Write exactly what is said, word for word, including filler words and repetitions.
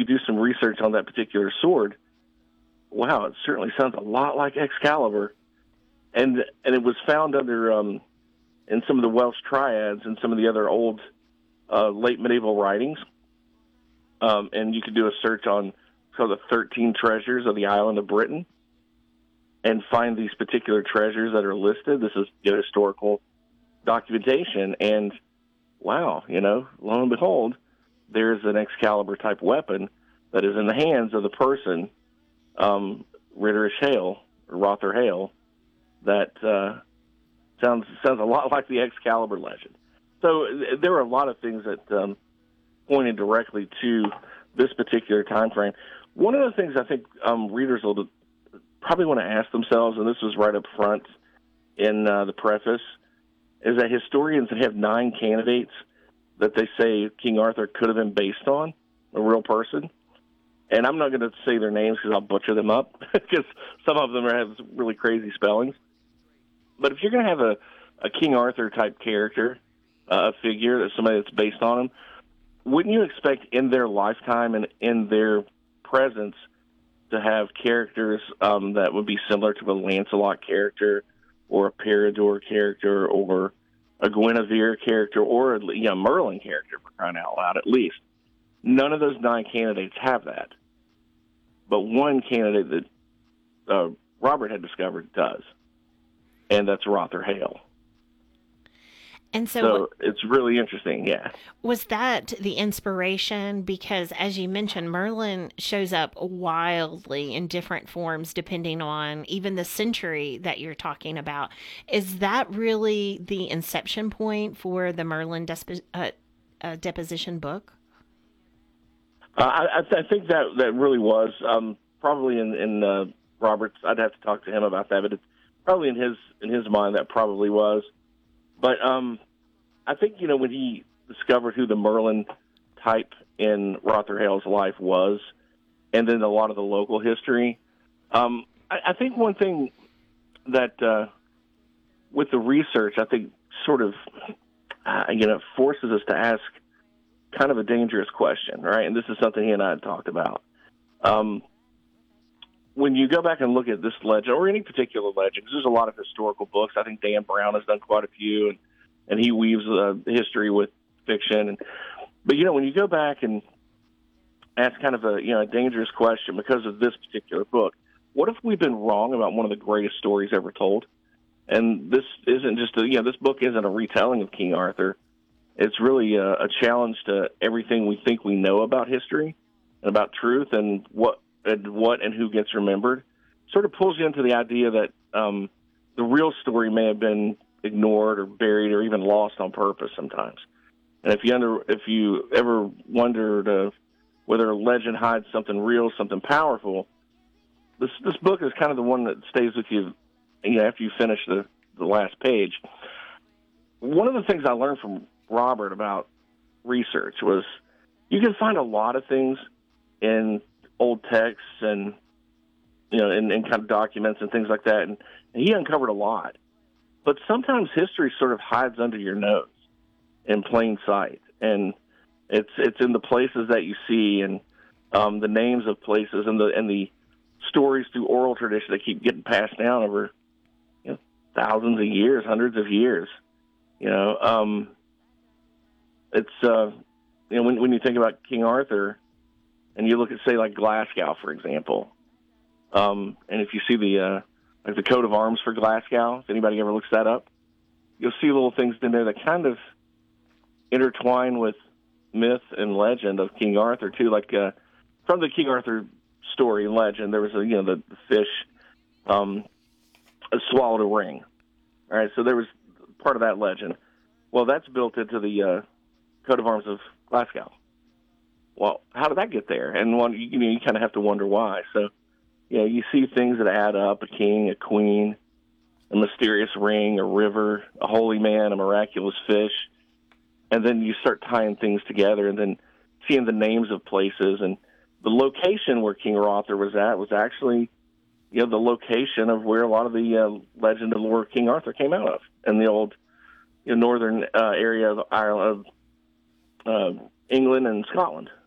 do some research on that particular sword, wow, it certainly sounds a lot like Excalibur. And and it was found under um, in some of the Welsh triads and some of the other old uh, late medieval writings. Um, and you could do a search on called the thirteen Treasures of the Island of Britain and find these particular treasures that are listed. This is you know, historical documentation. And wow, you know, lo and behold, there's an Excalibur-type weapon that is in the hands of the person, um, Ritter Hale, or Rother Hale, that uh, sounds sounds a lot like the Excalibur legend. So th- there are a lot of things that um, pointed directly to this particular time frame. One of the things I think um, readers will probably want to ask themselves, and this was right up front in uh, the preface, is that historians that have nine candidates that they say King Arthur could have been based on, a real person. And I'm not going to say their names because I'll butcher them up, because some of them have really crazy spellings. But if you're going to have a, a King Arthur-type character, uh, a figure, somebody that's based on him, wouldn't you expect in their lifetime and in their presence to have characters um, that would be similar to a Lancelot character or a Peridor character or a Guinevere character or a you know, Merlin character, for crying out loud, at least? None of those nine candidates have that. But one candidate that uh, Robert had discovered does, and that's Rother Hale. And so, so what, it's really interesting, yeah. Was that the inspiration? Because, as you mentioned, Merlin shows up wildly in different forms depending on even the century that you're talking about. Is that really the inception point for the Merlin desp- uh, uh, deposition book? Uh, I, I think that that really was um, probably in, in uh, Robert's. I'd have to talk to him about that, but it's probably in his in his mind that probably was. But um, I think you know when he discovered who the Merlin type in Rother Hale's life was, and then a lot of the local history. Um, I, I think one thing that uh, with the research, I think sort of uh, you know forces us to ask kind of a dangerous question, right? And this is something he and I had talked about. Um, when you go back and look at this legend, or any particular legend, because there's a lot of historical books. I think Dan Brown has done quite a few, and, and he weaves uh, history with fiction. And, but, you know, when you go back and ask kind of a, you know, a dangerous question because of this particular book, what if we've been wrong about one of the greatest stories ever told? And this isn't just a, you know, this book isn't a retelling of King Arthur. It's really a, a challenge to everything we think we know about history and about truth and what and what and who gets remembered. Sort of pulls you into the idea that um, the real story may have been ignored or buried or even lost on purpose sometimes. And if you under if you ever wondered uh, whether a legend hides something real, something powerful, this this book is kind of the one that stays with you, you know, after you finish the, the last page. One of the things I learned from Robert about research was you can find a lot of things in old texts and you know in, in kind of documents and things like that, and, and he uncovered a lot. But sometimes history sort of hides under your nose in plain sight, and it's it's in the places that you see and um, the names of places and the and the stories through oral tradition that keep getting passed down over you know thousands of years, hundreds of years. You know. Um, It's, uh, you know, when, when you think about King Arthur and you look at, say, like Glasgow, for example, um, and if you see the, uh, like the coat of arms for Glasgow, if anybody ever looks that up, you'll see little things in there that kind of intertwine with myth and legend of King Arthur, too. Like, uh, from the King Arthur story and legend, there was, a, you know, the, the fish um, swallowed a ring. All right, so there was part of that legend. Well, that's built into the uh, coat of arms of Glasgow. Well, how did that get there? And one, you know, you kind of have to wonder why. So, you know, you see things that add up: a king, a queen, a mysterious ring, a river, a holy man, a miraculous fish, and then you start tying things together, and then seeing the names of places and the location where King Arthur was at was actually, you know, the location of where a lot of the uh, legend and lore of King Arthur came out of, in the old, you know, northern uh, area of Ireland. Uh, England and Scotland.